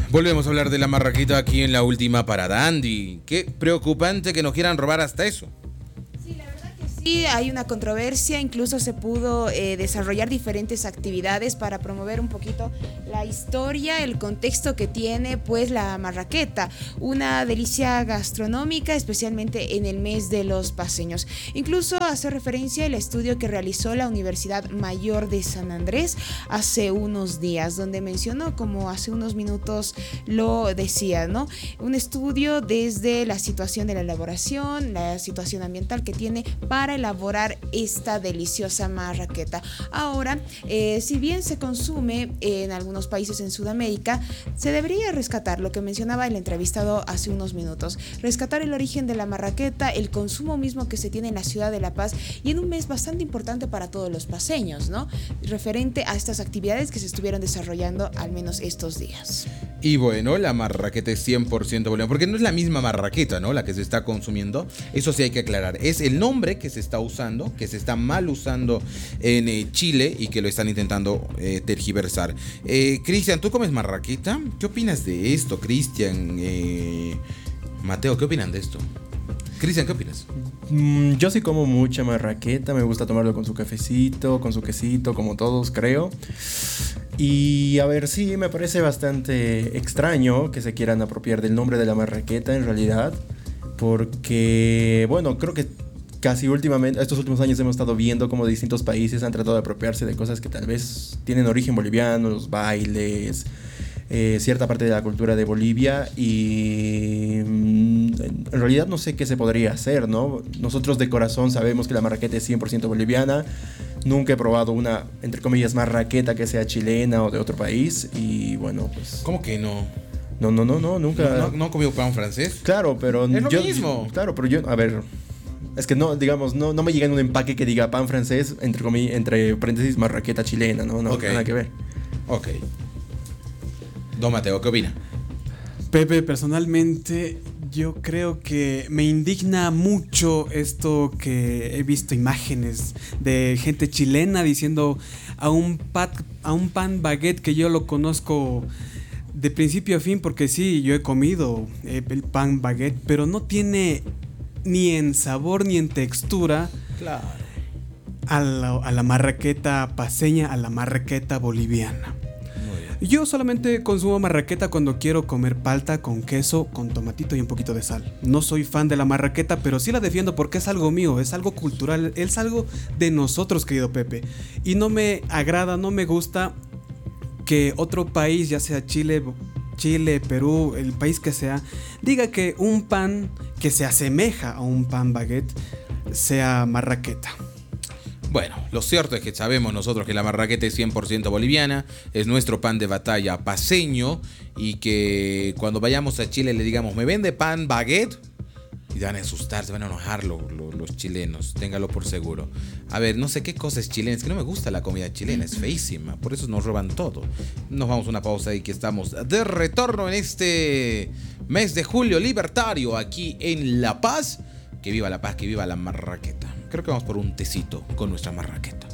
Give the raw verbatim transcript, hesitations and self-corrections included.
Volvemos a hablar de la marraqueta aquí en la última parada. Andy, qué preocupante que nos quieran robar hasta eso. Sí, hay una controversia, incluso se pudo eh, desarrollar diferentes actividades para promover un poquito la historia, el contexto que tiene pues la marraqueta, una delicia gastronómica, especialmente en el mes de los paceños. Incluso hace referencia al estudio que realizó la Universidad Mayor de San Andrés hace unos días, donde mencionó, como hace unos minutos lo decía, ¿no? Un estudio desde la situación de la elaboración, la situación ambiental que tiene para elaborar esta deliciosa marraqueta. Ahora, eh, si bien se consume en algunos países en Sudamérica, se debería rescatar lo que mencionaba el entrevistado hace unos minutos, rescatar el origen de la marraqueta, el consumo mismo que se tiene en la ciudad de La Paz y en un mes bastante importante para todos los paceños, ¿no? Referente a estas actividades que se estuvieron desarrollando al menos estos días. Y bueno, la marraqueta es cien por ciento boliviana, porque no es la misma marraqueta, ¿no? La que se está consumiendo. Eso sí hay que aclarar. Es el nombre que se está usando, que se está mal usando en eh, Chile y que lo están intentando eh, tergiversar. Eh, Cristian, ¿tú comes marraqueta? ¿Qué opinas de esto, Cristian? Eh, Mateo, ¿qué opinan de esto? Cristian, ¿qué opinas? Mm, yo sí como mucha marraqueta, me gusta tomarlo con su cafecito, con su quesito, como todos creo. Y a ver, sí, me parece bastante extraño que se quieran apropiar del nombre de la marraqueta en realidad, porque, bueno, creo que casi últimamente, estos últimos años hemos estado viendo cómo distintos países han tratado de apropiarse de cosas que tal vez tienen origen boliviano, los bailes, eh, cierta parte de la cultura de Bolivia, y mm, en realidad no sé qué se podría hacer, ¿no? Nosotros de corazón sabemos que la marraqueta es cien por ciento boliviana. Nunca he probado una, entre comillas, marraqueta que sea chilena o de otro país. Y bueno, pues... ¿Cómo que no? No, no, no, no, nunca... ¿No, no, no he comido pan francés? Claro, pero... Es lo yo, mismo. Claro, pero yo... A ver... Es que no, digamos, no, no me llega en un empaque que diga pan francés, entre comillas, entre paréntesis, marraqueta chilena, ¿no? No, okay. Nada que ver. Ok. Don Mateo, ¿qué opina? Pepe, personalmente yo creo que me indigna mucho esto que he visto imágenes de gente chilena diciendo a un, pat, a un pan baguette que yo lo conozco de principio a fin, porque sí, yo he comido el pan baguette, pero no tiene ni en sabor ni en textura, claro, a la, a la marraqueta paceña, a la marraqueta boliviana. Yo solamente consumo marraqueta cuando quiero comer palta con queso, con tomatito y un poquito de sal. No soy fan de la marraqueta, pero sí la defiendo porque es algo mío, es algo cultural, es algo de nosotros, querido Pepe. Y no me agrada, no me gusta que otro país, ya sea Chile, Chile, Perú, el país que sea, diga que un pan que se asemeja a un pan baguette sea marraqueta. Bueno, lo cierto es que sabemos nosotros que la marraqueta es cien por ciento boliviana, es nuestro pan de batalla paceño, y que cuando vayamos a Chile le digamos, ¿me vende pan baguette? Y van a asustar, se van a enojar lo, lo, los chilenos, téngalo por seguro. A ver, no sé qué cosa es chilena, es que no me gusta la comida chilena, es feísima, por eso nos roban todo. Nos vamos a una pausa y que estamos de retorno en este mes de julio libertario aquí en La Paz. Que viva La Paz, que viva la marraqueta. Creo que vamos por un tecito con nuestra marraqueta.